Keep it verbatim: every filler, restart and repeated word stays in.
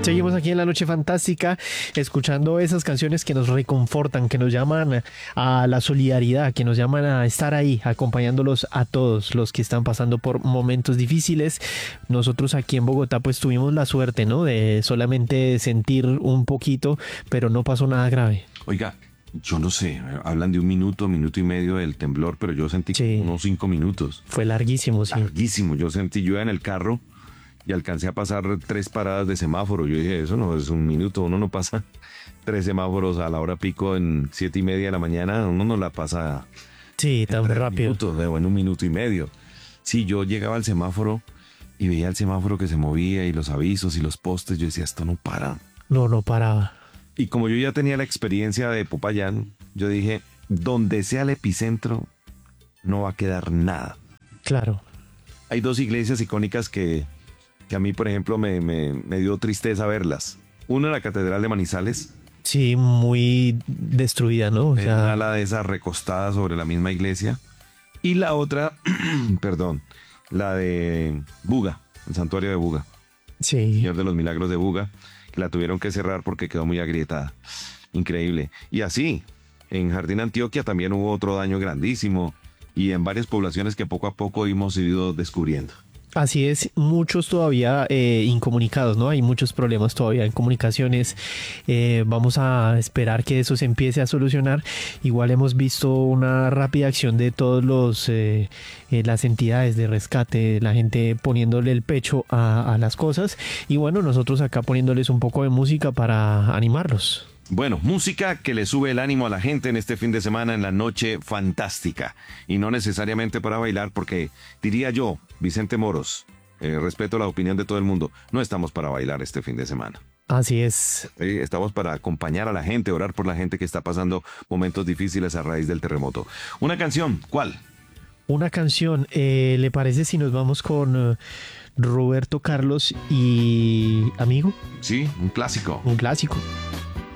Seguimos aquí en La Noche Fantástica, escuchando esas canciones que nos reconfortan, que nos llaman a la solidaridad, que nos llaman a estar ahí, acompañándolos a todos los que están pasando por momentos difíciles. Nosotros aquí en Bogotá pues tuvimos la suerte, ¿no?, de solamente sentir un poquito, pero no pasó nada grave. Oiga, yo no sé, hablan de un minuto, minuto y medio del temblor, pero yo sentí Sí. unos cinco minutos. Fue larguísimo, sí. Larguísimo. Yo sentí, yo iba en el carro y alcancé a pasar tres paradas de semáforo. Yo dije, eso no es un minuto, uno no pasa tres semáforos a la hora pico en siete y media de la mañana, uno no la pasa Sí, tan en tres rápido. minutos, en un minuto y medio. Sí, yo llegaba al semáforo y veía el semáforo que se movía y los avisos y los postes, yo decía, esto no para. No, no paraba. Y como yo ya tenía la experiencia de Popayán, yo dije, donde sea el epicentro, no va a quedar nada. Claro. Hay dos iglesias icónicas que, que a mí, por ejemplo, me, me, me dio tristeza verlas. Una, la Catedral de Manizales. Sí, muy destruida, ¿no? O sea, Era la de esa recostada sobre la misma iglesia. Y la otra, perdón, la de Buga, el santuario de Buga. sí. Señor de los Milagros de Buga, que la tuvieron que cerrar porque quedó muy agrietada. Increíble. Y así, en Jardín Antioquia también hubo otro daño grandísimo y en varias poblaciones que poco a poco hemos ido descubriendo. Así es, muchos todavía eh, incomunicados, ¿no? Hay muchos problemas todavía en comunicaciones. Eh, vamos a esperar que eso se empiece a solucionar. Igual hemos visto una rápida acción de todos los eh, eh, las entidades de rescate, la gente poniéndole el pecho a, a las cosas. Y bueno, nosotros acá poniéndoles un poco de música para animarlos. Bueno, música que le sube el ánimo a la gente en este fin de semana en La Noche Fantástica. Y no necesariamente para bailar, porque diría yo, Vicente Moros, eh, respeto la opinión de todo el mundo, no estamos para bailar este fin de semana. Así es. Eh, estamos para acompañar a la gente, orar por la gente que está pasando momentos difíciles a raíz del terremoto. Una canción, ¿cuál? Una canción, eh, ¿le parece si nos vamos con eh, Roberto Carlos y Amigo? Sí, un clásico. Un clásico.